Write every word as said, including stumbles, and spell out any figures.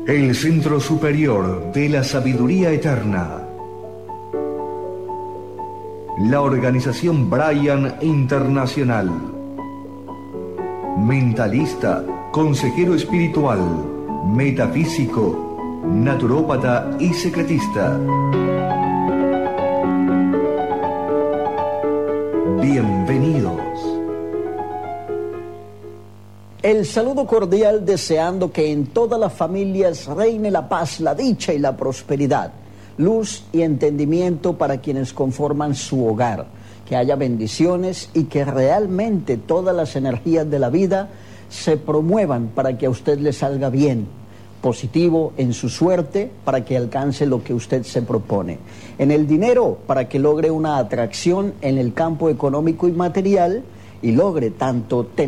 El Centro Superior de la Sabiduría Eterna. La Organización Brian Internacional. Mentalista, consejero espiritual, metafísico, naturópata y secretista. Bienvenidos. El saludo cordial deseando que en todas las familias reine la paz, la dicha y la prosperidad, luz y entendimiento para quienes conforman su hogar, que haya bendiciones y que realmente todas las energías de la vida se promuevan para que a usted le salga bien, positivo en su suerte para que alcance lo que usted se propone. En el dinero para que logre una atracción en el campo económico y material y logre tanto tener